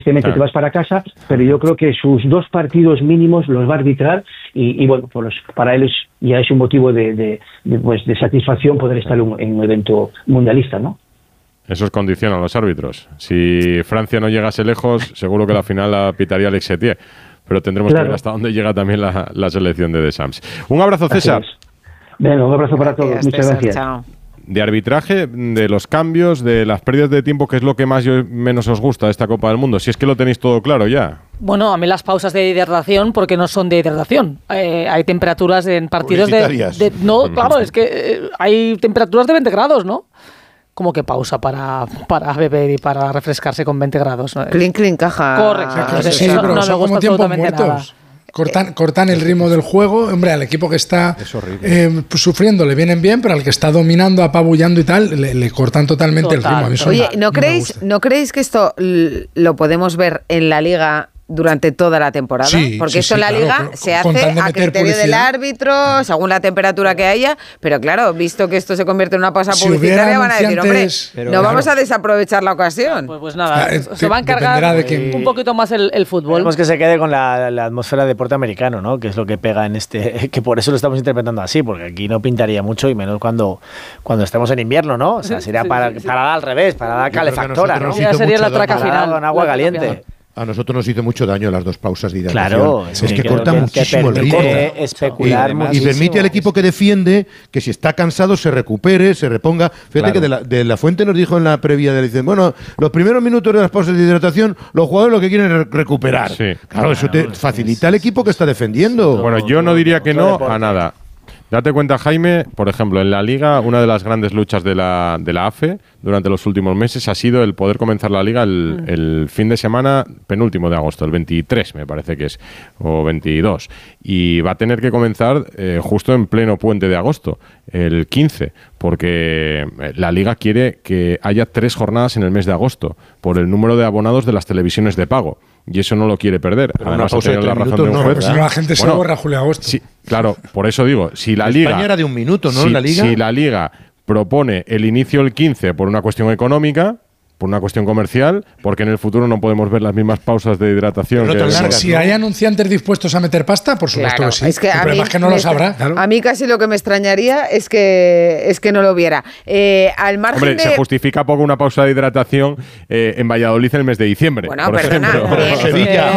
te vas para casa, pero yo creo que sus 2 partidos mínimos los va a arbitrar y bueno, pues para él ya es un motivo de satisfacción poder estar en un evento mundialista, ¿no? Eso es condición a los árbitros. Si Francia no llegase lejos, seguro que la final la pitaría Alex Setier, pero tendremos que ver hasta dónde llega también la selección de Deschamps. Un abrazo, César. Venga, un abrazo para todos. Muchas gracias. Chao. De arbitraje, de los cambios, de las pérdidas de tiempo, ¿qué es lo que menos os gusta de esta Copa del Mundo? Si es que lo tenéis todo claro ya. Bueno, a mí las pausas de hidratación, porque no son de hidratación. Hay temperaturas en partidos no, claro, es que hay temperaturas de 20 grados, ¿no? Como que pausa para beber y para refrescarse con 20 grados, ¿no? Clean, caja. Correcto. Sí, pero no son como tiempos muertos. Nada. Cortan el ritmo del juego. Hombre, al equipo que está sufriendo le vienen bien, pero al que está dominando, apabullando y tal, le cortan totalmente el ritmo. Oye, ¿no creéis que esto lo podemos ver en la Liga durante toda la temporada? Porque esto en la Liga se hace a criterio del árbitro, según la temperatura que haya, pero claro, visto que esto se convierte en una pausa publicitaria, van a decir, hombre, vamos a desaprovechar la ocasión. Pues nada, se va a encargar un poquito más el fútbol. Queremos que se quede con la atmósfera de deporte americano, ¿no? Que es lo que pega en que por eso lo estamos interpretando así, porque aquí no pintaría mucho, y menos cuando estemos en invierno, ¿no? O sea, sería para dar al revés, para dar calefactora, ¿no? Ya sería la traca final. Con agua caliente. A nosotros nos hizo mucho daño las 2 pausas de hidratación. Claro, es que corta muchísimo el ritmo. Especular y permite al equipo que defiende que si está cansado se recupere, se reponga. Fíjate que de la Fuente nos dijo en la previa dicen, bueno, los primeros minutos de las pausas de hidratación, los jugadores lo que quieren es recuperar. Sí. Claro, eso te facilita al equipo que está defendiendo. Bueno, yo no diría que no a nada. Date cuenta, Jaime, por ejemplo, en la Liga, una de las grandes luchas de la AFE durante los últimos meses ha sido el poder comenzar la Liga el fin de semana penúltimo de agosto, el 23 me parece que es, o 22. Y va a tener que comenzar justo en pleno puente de agosto, el 15, porque la Liga quiere que haya 3 jornadas en el mes de agosto, por el número de abonados de las televisiones de pago. Y eso no lo quiere perder. Pero además, ha tenido la razón de un juez. Si no, la gente se borra julio-agosto. Sí, claro, por eso digo, si la Liga... España era de un minuto, ¿no? Si la Liga propone el inicio el 15 por una cuestión económica, por una cuestión comercial, porque en el futuro no podemos ver las mismas pausas de hidratación. Si hay anunciantes dispuestos a meter pasta, por supuesto que sí. Es que el problema es que no lo sabrá. Claro. A mí casi lo que me extrañaría es que no lo viera. Al margen Hombre, se justifica poco una pausa de hidratación en Valladolid en el mes de diciembre. Bueno, por ejemplo. Sevilla.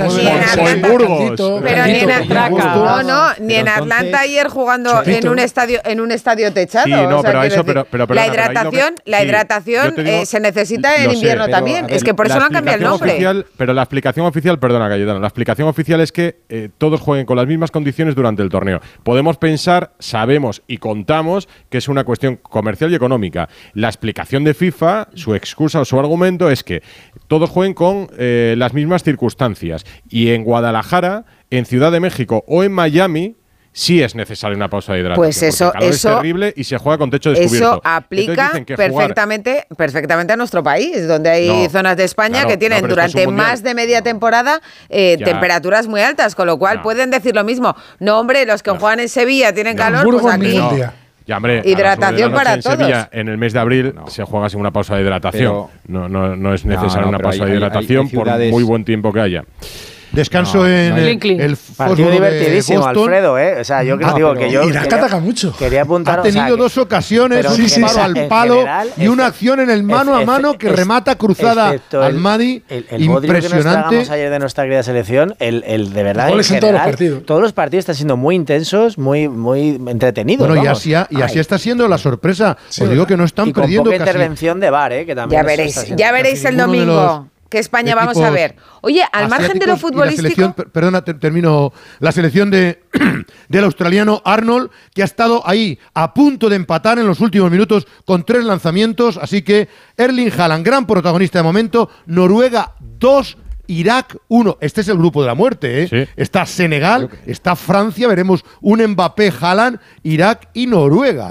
O en Burgos. Pero ni en Atlanta ayer jugando en un estadio techado. Sí, no, pero eso, pero la hidratación se necesita en invierno también. Es que por eso no han cambiado el nombre. Pero la explicación oficial, perdona, Cayetano, la explicación oficial es que todos jueguen con las mismas condiciones durante el torneo. Podemos pensar, sabemos y contamos que es una cuestión comercial y económica. La explicación de FIFA, su excusa o su argumento es que todos jueguen con las mismas circunstancias. Y en Guadalajara, en Ciudad de México o en Miami, sí es necesaria una pausa de hidratación. Pues eso es terrible y se juega con techo descubierto. Eso aplica perfectamente a nuestro país, donde hay zonas de España que tienen durante más de media temporada temperaturas muy altas, con lo cual pueden decir lo mismo. No, hombre, los que juegan en Sevilla tienen calor, pues aquí... Ya, hombre, hidratación para en todos. Sevilla, en el mes de abril se juega sin una pausa de hidratación. No es necesaria una pausa de hidratación hay ciudades... por muy buen tiempo que haya. Descanso en el partido divertidísimo, Alfredo, O sea, yo digo que yo Irak ataca mucho. Quería apuntar. Ha tenido 2 ocasiones, un palo al palo general, y una acción en el mano a mano que remata cruzada al Madi. El impresionante. Que nos tragamos ayer de nuestra querida selección, el de verdad. Goles en todos los partidos. Todos los partidos están siendo muy intensos, muy entretenidos. Bueno, y así está siendo la sorpresa. Os digo que no están perdiendo con poca intervención de VAR, que también. Ya veréis el domingo. ¿Qué España vamos a ver? Oye, al margen de lo futbolístico... Termino. La selección del australiano Arnold, que ha estado ahí a punto de empatar en los últimos minutos con 3 lanzamientos. Así que Erling Haaland, gran protagonista de momento. Noruega 2, Irak 1. Este es el grupo de la muerte, Sí. Está Senegal, está Francia. Veremos un Mbappé, Haaland, Irak y Noruega,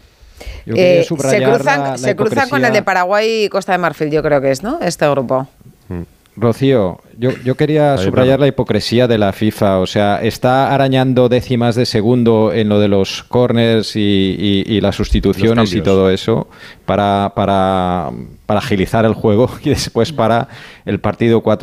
se cruzan con el de Paraguay y Costa de Marfil, yo creo que es, ¿no? Este grupo. Rocío, yo quería subrayar la hipocresía de la FIFA. O sea, está arañando décimas de segundo en lo de los corners y las sustituciones y todo eso para agilizar el juego y después para el partido 4